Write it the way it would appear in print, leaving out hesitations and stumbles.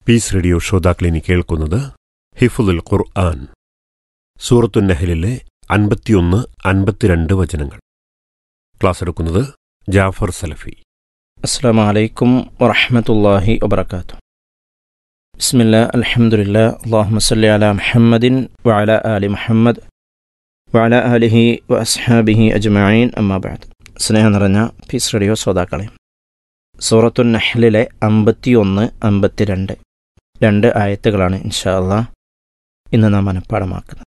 Piece radio ശ്രോതാക്കളിനി കേൾക്കുന്നത് ഹിഫ്ളുൽ ഖുർആൻ, സൂറത്തുൻ നഹ്ലിലെ 51, 52 വചനങ്ങൾ. Class എടുക്കുന്നത് ജാഫർ സലഫി. അസ്സലാമു അലൈക്കും വറഹ്മത്തുള്ളാഹി വബറകാതുഹു. ബിസ്മില്ലാഹ്, അൽഹംദുലില്ലാഹ്, അല്ലാഹുമ്മ സ്വല്ലി അലാ മുഹമ്മദിൻ വഅലാ ആലി മുഹമ്മദ് വഅലാ ആലിഹി വഅസ്ഹാബിഹി അജ്മഈൻ, അമ്മാ ബഅദ്. സ്നേഹം നിറഞ്ഞ പീസ് റേഡിയോ ശ്രോതാക്കളെ, സൂറത്തുൻ നഹ്ലിലെ 51, 52 രണ്ട് ആയത്തുകളാണ് ഇൻഷാ അല്ലാഹ് ഇന്ന് നാം മനഃപ്പാഠമാക്കുന്നത്.